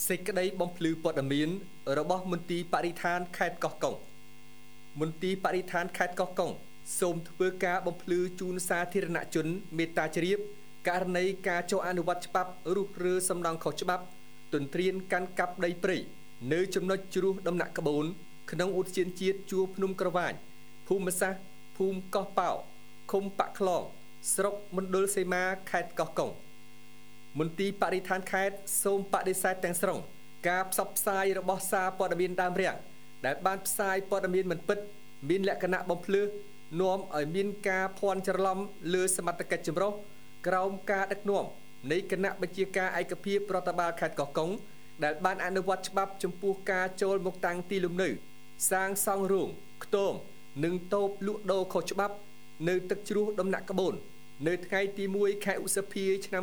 សេចក្តីបំភ្លឺព័ត៌មានរបស់មន្ទីរបរិស្ថានខេត្តកោះកុងមន្ទីរបរិស្ថានខេត្តកោះកុងសូមធ្វើការបំភ្លឺជូនសាធារណជនមេត្តាជ្រាបករណីការចុះអនុវត្តច្បាប់រុះរើសំណង់ខុសច្បាប់ទន្ទ្រានកាន់កាប់ដីព្រៃនៅចំណុចជ្រោះដំណាក់ក្បូនក្នុងឧទ្យានជាតិជួរភ្នំក្រវាញភូមិសាស្ត្រភូមិកោះប៉ោឃុំបាក់ខ្លងស្រុកមណ្ឌលសីមាខេត្តកោះកុងមន្ទីរបរិស្ថានខេត្តសូមបដិសេធទាំងស្រុងការផ្សព្វផ្សាយរបស់សារព័ត៌មានដើមរាំងដែលបានផ្សាយព័ត៌មានមិនពិតមានលក្ខណៈបំភ្លឺនាំឲ្យមានការភ័ន្តច្រឡំលើសមត្ថកិច្ចចម្រុះក្រោមការដឹកនាំនៃគណៈបញ្ជាការឯកភាពរដ្ឋបាលខេត្តកោះកុងដែលបានអនុវត្តច្បាប់ចំពោះការចូលមកតាំងទីលំនៅសាងសង់រោងខ្ទមនិងតូបលក់ដូរខុសច្បាប់នៅទឹកជ្រោះដំណាក់ក្បូននៅថ្ងៃទី1ខែឧសភាឆ្នាំ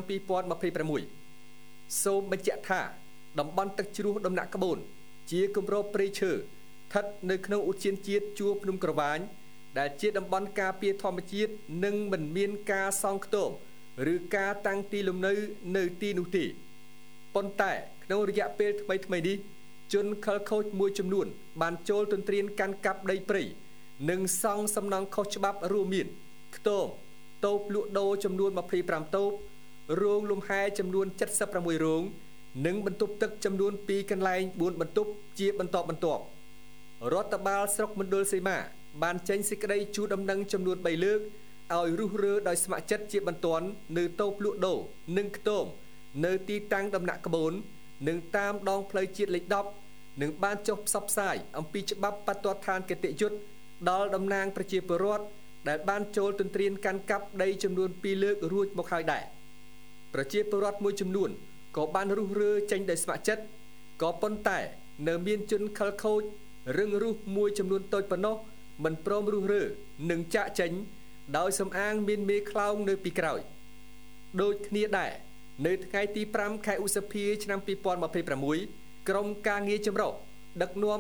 2026សូមបញ្ជាក់ថាតំបន់ទឹកជ្រោះដំណាក់ក្បូនជាគម្របព្រៃឈើស្ថិតនៅក្នុងឧទ្យានជាតិជួរភ្នំក្រវាញដែលជាតំបន់ការពារធម្មជាតិនិងមិនមានការសង់ខ្ទមឬការតាំងទីលំនៅទីនោះទេប៉ុន្តែក្នុងរយៈពេលថ្មីនេះជនខិលខូចមួយចំនួនបានចូលទន្ទ្រានកាន់កាប់ដីព្រៃនិងសង់សំណង់ខុសច្បាប់រួមមានខ្ទមតូបលក់ដូរចំនួន25តូបរោងលំហែចំនួន76រោងនិងបន្ទប់ទឹកចំនួន2កន្លែង4បន្ទប់ជាបន្តបន្ទាប់រដ្ឋបាលស្រុកមណ្ឌលសីមាបានចេញសេចក្តីជូនដំណឹងចំនួន3លើកឲ្យរុះរើដោយស្ម័គ្រចិត្តជាបន្ទាន់នៅតូបលក់ដូរនិងខ្ទមនៅទីតាំងដំណាក់ក្បូននិងតាមដងផ្លូវជាតិលេខ10និងបានចុះផ្សព្វផ្សាយអំពីច្បាប់បទដ្ឋានគតិយុត្តដល់តំណាងប្រជាពលរដ្ឋដែលបានចូលទន្ទ្រានកាន់កាប់ដីចំនួន2លើករួចមកហើយដែរប្រជាពលរដ្ឋមួយចំនួនក៏បានរុះរើចេញដោយស្ម័គ្រចិត្តក៏ប៉ុន្តែនៅមានជនខិលខូចរឹងរូសមួយចំនួនតូចប៉ុណ្ណោះមិនព្រមរុះរើនិងចាក់ចេញដោយសំអាងមានមេខ្លោងនៅពីក្រោយដូចគ្នាដែរនៅថ្ងៃទី5ខែឧសភាឆ្នាំ2026ក្រុមការងារចម្រុះដឹកនាំ